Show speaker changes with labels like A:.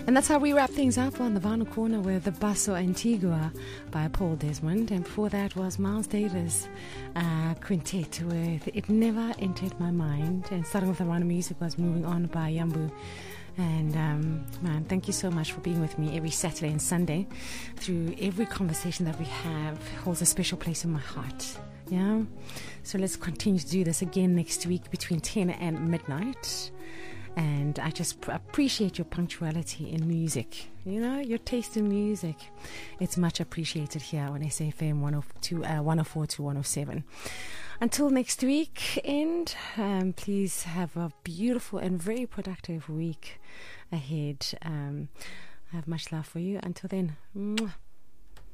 A: And that's how we wrap things up on the Vinyl Corner with the Basso Antigua by Paul Desmond. And before that was Miles Davis quintet with It Never Entered My Mind. And starting with the round of music was Moving On by Yambu. And man, thank you so much for being with me every Saturday and Sunday. Through every conversation that we have holds a special place in my heart. Yeah, so let's continue to do this again next week between 10 and midnight. And I just appreciate your punctuality in music. You know, your taste in music. It's much appreciated here on SAFM 104 to 107. Until next week, and please have a beautiful and very productive week ahead. I have much love for you. Until then, mwah.